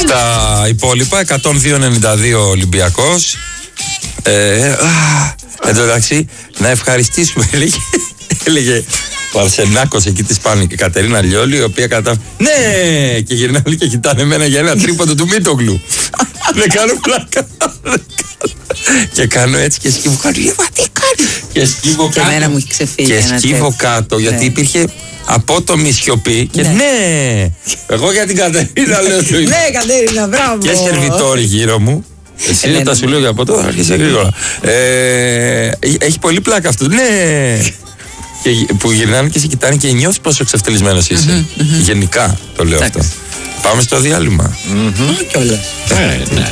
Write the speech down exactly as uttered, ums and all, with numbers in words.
Στα υπόλοιπα εκατόν δύο ενενήντα δύο Ολυμπιακός. Ε, α, εν τω μεταξύ, να ευχαριστήσουμε, έλεγε, έλεγε ο Αρσενάκος εκεί της πάνω και η Κατερίνα Λιόλη, η οποία κατά. Ναι! Και γυρνάνε και κοιτάνε εμένα για ένα τρίποντο του Μίτογλου. Δεν κάνω πλάκα. Και κάνω έτσι και σκύβω κάτω. Τι κάνει! Και σκύβω κάτω. Και, μου έχει ξεφύγει και σκύβω κάτω, γιατί ναι. υπήρχε απότομη σιωπή. Και ναι, ναι. Εγώ για την Κατερίνα λέω. Ναι, Κατερίνα, μπράβο. Και σερβιτόροι γύρω μου. Εσύ δεν τα σου λέω για από τώρα, άρχισε γρήγορα. Ε, έχει πολύ πλάκα αυτό. Ναι! Και που γυρνάνε και σε κοιτάνε και νιώθεις πόσο εξευτελισμένος είσαι. Mm-hmm, mm-hmm. Γενικά το λέω αυτό. Πάμε στο διάλειμμα. Mm-hmm. Κιόλας. Ναι, ναι.